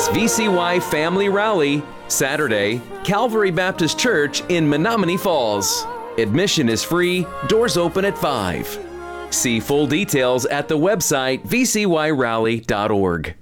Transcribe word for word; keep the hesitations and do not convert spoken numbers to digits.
is V C Y Family Rally, Saturday, Calvary Baptist Church in Menominee Falls. Admission is free, doors open at five. See full details at the website v c y rally dot org.